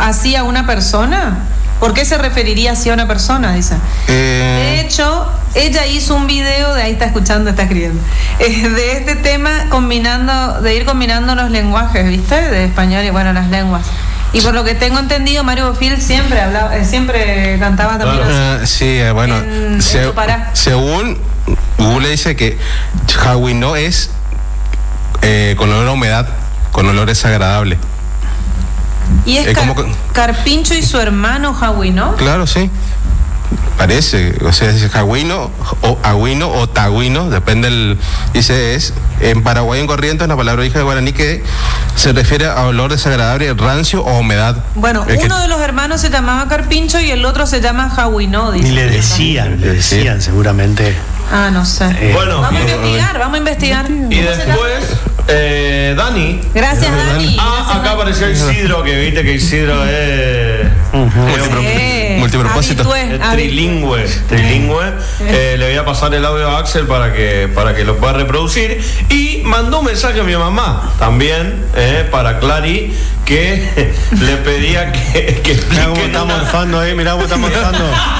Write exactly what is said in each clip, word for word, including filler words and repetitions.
así a una persona? ¿Por qué se referiría así a una persona? Dice. Eh... De hecho, ella hizo un video, de ahí está escuchando, está escribiendo, eh, de este tema, combinando, de ir combinando los lenguajes, ¿viste? De español y bueno, las lenguas. Y por lo que tengo entendido, Mario Bofill siempre hablaba, eh, siempre cantaba también uh, así. Sí, eh, bueno, en, se, en según Google dice que Hawi no es eh, con olor a humedad, con olor desagradable. Y es eh, Car como... Carpincho y su hermano Hawi, ¿no? Claro, sí. Parece, o sea, dice Haguino o Agüino o Tagüino, depende del. Dice es. En Paraguay, en Corrientes, la palabra hija de guaraní que se refiere a olor desagradable, rancio o humedad. Bueno, es uno que... de los hermanos se llamaba Carpincho y el otro se llama Haguino. Ni le decían, le decían seguramente. Ah, no sé. Eh, bueno, vamos a investigar, vamos a investigar. Y después, eh, Dani. Gracias, Dani. Ah, Gracias, acá Dani. apareció Isidro, que viste que Isidro es. Uh-huh. Multipro eh, multipropósito. Habitué, es trilingüe. Trilingüe. Eh, le voy a pasar el audio a Axel para que, para que lo pueda reproducir. Y mandó un mensaje a mi mamá también, eh, para Clary, que le pedía que. que mirá cómo está una... morfando ahí, mirá cómo está morfando.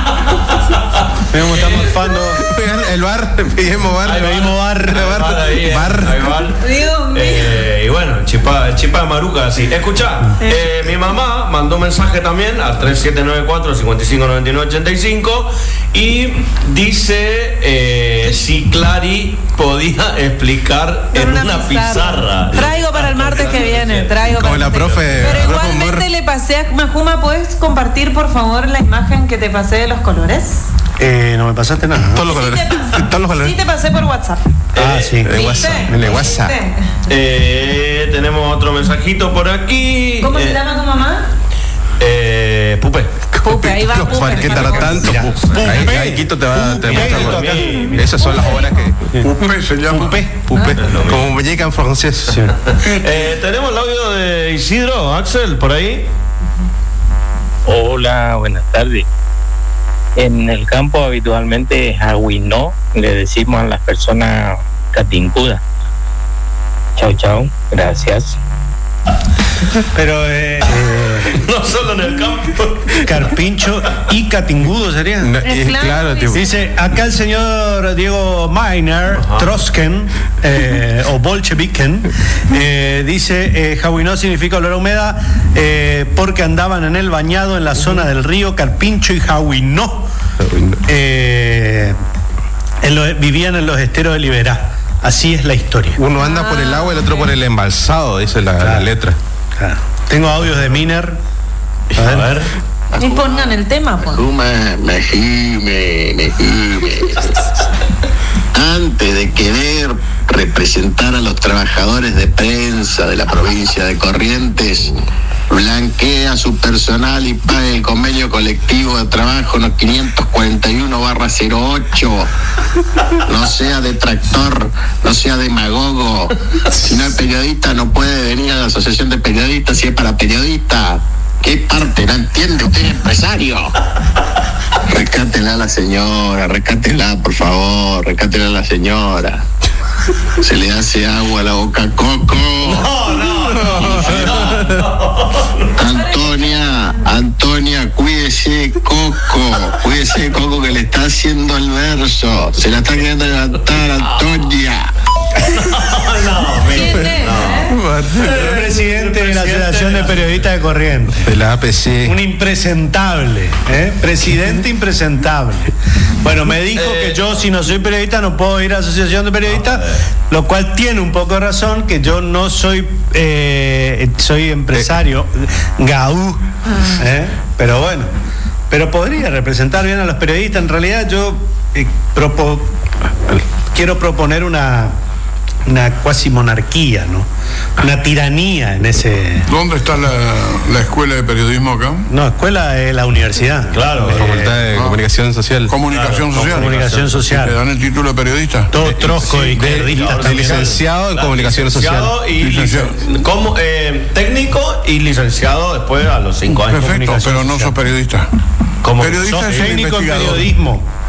Mirá cómo está morfando. El bar, pedimos bar. Ahí pedimos bar. Bar, bar, ahí, bar. Ahí bar. Dios mío. Eh, y bueno, el chipá, el chipá de Maruca, así. Escuchá, eh, mi mamá mandó un mensaje también al tres siete nueve cuatro, cinco cinco nueve nueve ocho cinco y dice eh, si Clary podía explicar en una, una pizarra. pizarra. Traigo para el martes que viene, traigo Como para la profe. Pero igualmente le pasé a Majuma, ¿puedes compartir por favor la imagen que te pasé de los colores? Eh, no me pasaste nada. Todos los colores. Sí, Todos los colores. Sí te pasé por WhatsApp. Ah, sí. En WhatsApp. En WhatsApp. Eh, tenemos otro mensajito por aquí. ¿Cómo eh, se llama tu mamá? Eh, Pupe. Pupe, ahí va Pupe. ¿Por qué tarda tanto? Pupe. Ahí, ahí Quito te va a mostrar. Esas son las horas que. Pupe se llama. Pupe. Pupe. Como muñeca en francés. Sí. eh, tenemos el audio de Isidro, Axel, por ahí. Hola, buenas tardes. En el campo habitualmente Haguino le decimos a las personas catincudas. Chau, chau, gracias. Pero eh, eh, no solo en el campo. Carpincho y Catingudo sería. No, es claro, claro tipo. Dice acá el señor Diego Miner, Trosken eh, o Bolcheviken, eh, dice eh, Haguino significa olor a humedad eh, porque andaban en el bañado en la zona del río Carpincho y Haguino. Eh, en lo, vivían en los esteros de Liberá. Así es la historia. Uno anda ah, por el agua y el otro okay. por el embalsado, dice la, claro. la letra. Claro. Tengo audios de Miner. A ver. A ver. Y pongan el tema, pues. Antes de querer representar a los trabajadores de prensa de la provincia de Corrientes, blanquea su personal y pague el convenio colectivo de trabajo no quinientos cuarenta y uno barra cero ocho. No sea detractor, no sea demagogo. Si no es periodista no puede venir a la asociación de periodistas si es para periodista. ¿Qué parte? ¿No entiende? Usted es empresario. Rescátela a la señora, rescátela, por favor, rescátela a la señora. Se le hace agua a la boca Coco. No, no, no, no, no. Antonia, Antonia, cuídese, Coco. Cuídese, Coco, que le está haciendo el verso. Se la está queriendo levantar, Antonia. No, no, ¿Quién es? No. El presidente de la Asociación de Periodistas de Corrientes. De la A P C. Un impresentable, ¿eh? Presidente impresentable. Bueno, me dijo eh, que yo, si no soy periodista, no puedo ir a la Asociación de Periodistas, lo cual tiene un poco de razón, que yo no soy eh, soy empresario, gaú, ¿eh? Pero bueno, pero podría representar bien a los periodistas. En realidad yo eh, propo, quiero proponer una una cuasi monarquía, ¿no? Una tiranía en ese... ¿Dónde está la, la escuela de periodismo acá? No, escuela de la universidad. Claro, la eh, Facultad de ah, Comunicación Social. Comunicación claro, Social. Comunicación Social. ¿Te dan el título de periodista? Todo trosco sí, y periodista. De licenciado en Comunicación licenciado Social. Y licenciado. Como, eh, técnico y licenciado después a los cinco años. Perfecto, pero no sos periodista. Como periodista sos técnico en periodismo.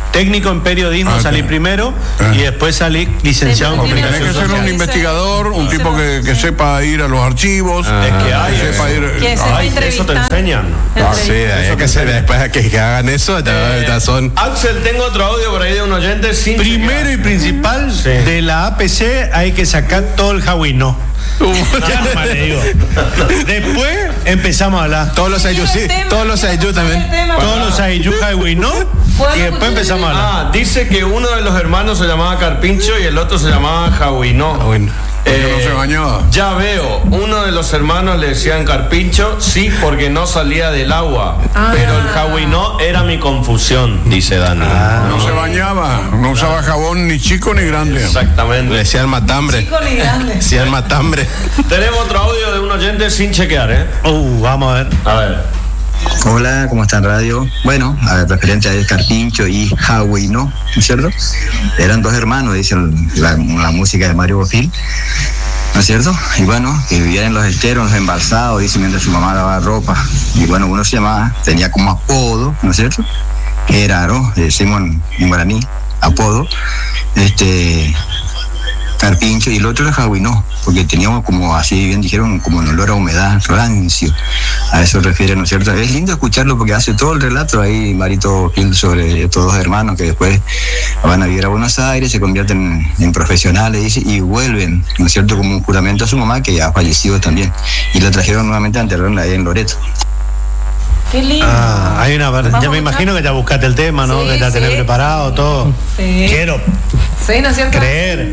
técnico en periodismo, Ah, salí claro. primero Ah. y después salí licenciado en Sí, pero Tenés que comunicación ser un social. investigador, un tipo que, que sepa ir a los archivos. Es que hay, que sepa ir. Que sepa Ay, eso te entrevistar. enseñan. Ah, sí, hay que ser, después de que, que hagan eso, ya, Eh, ya son. Axel, tengo otro audio por ahí de un oyente sin Primero y chequear. principal, Sí. de la A P C hay que sacar todo el jawino. Ya nomás le digo. Después empezamos a hablar. Todos los ayus, sí, todos los ayus también. Todos los Ayu jawino y después empezamos a hablar. Ah, dice que uno de los hermanos se llamaba Carpincho y el otro se llamaba Jawino. Ah, bueno. Porque no se bañaba. Ya veo, uno de los hermanos le decían Carpincho, sí, porque no salía del agua. Ah. Pero el Jawino era mi confusión, dice Dani. No se bañaba, no usaba jabón ni chico ni grande. Le Exactamente. decían matambre. Chico ni grande. Decían matambre. Tenemos otro audio de un oyente sin chequear, ¿eh? Uh, vamos a ver. A ver. Hola, ¿cómo están radio? Bueno, a ver, referente a Carpincho y Howie, ¿no? ¿No es cierto? Eran dos hermanos, dice la, la música de Mario Bofil, ¿no es cierto? Y bueno, que vivían en los esteros, en los embalsados, dice, mientras su mamá lavaba ropa. Y bueno, uno se llamaba, tenía como apodo, ¿no es cierto? Geraro, decimos en, en guaraní, apodo, este... Carpincho, y el otro era Jawino, porque teníamos como, así bien dijeron, como un olor a humedad, rancio. A eso refiere, ¿no es cierto? Es lindo escucharlo porque hace todo el relato ahí, Marito Gil, sobre estos dos hermanos que después van a vivir a Buenos Aires, se convierten en, en profesionales, dice, y vuelven, ¿no es cierto?, como un juramento a su mamá, que ya ha fallecido también. Y la trajeron nuevamente a enterrarla ahí en Loreto. Qué lindo. Ah, hay una Vamos ya a me imagino que ya buscaste el tema, ¿no? Sí, que ya tenés sí. preparado todo. Sí. Quiero Sí, ¿no es cierto? creer.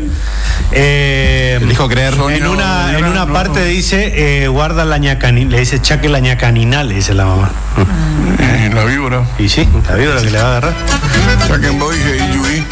Eh, Dijo creer. en una, en una no, parte no. dice, eh, guarda la ñacanina, le dice chaque la ñacanina, le dice la mamá. Eh, la víbora. Y sí, la víbora que le va a agarrar. Saquen boy y yuí.